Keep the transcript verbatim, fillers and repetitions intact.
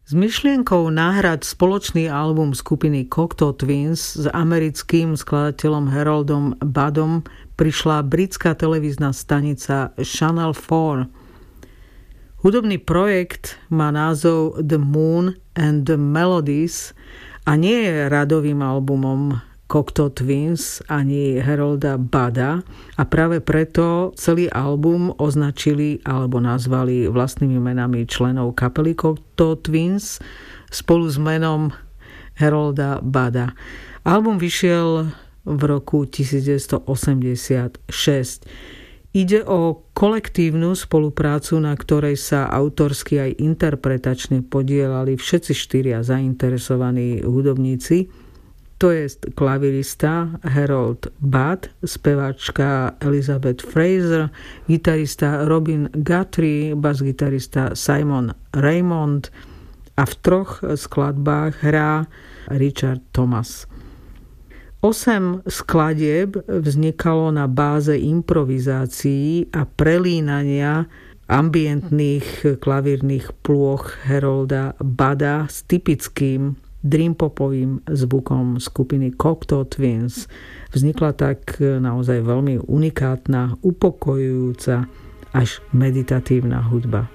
S myšlienkou nahrať spoločný album skupiny Cocteau Twins s americkým skladateľom Haroldom Buddom prišla britská televízna stanica Channel štyri. Hudobný projekt má názov The Moon and the Melodies a nie je radovým albumom Cocteau Twins ani Harolda Budda a práve preto celý album označili alebo nazvali vlastnými menami členov kapely Cocteau Twins spolu s menom Harolda Budda. Album vyšiel v roku devätnásťstoosemdesiatšesť. Ide o kolektívnu spoluprácu, na ktorej sa autorsky aj interpretačne podielali všetci štyria zainteresovaní hudobníci. To je klavirista Harold Budd, speváčka Elizabeth Fraser, gitarista Robin Guthrie, basgitarista Simon Raymond a v troch skladbách hrá Richard Thomas. Osem skladieb vznikalo na báze improvizácií a prelínania ambientných klavírnych plôch Harolda Budda s typickým dreampopovým zvukom skupiny Cocteau Twins. Vznikla tak naozaj veľmi unikátna, upokojujúca až meditatívna hudba.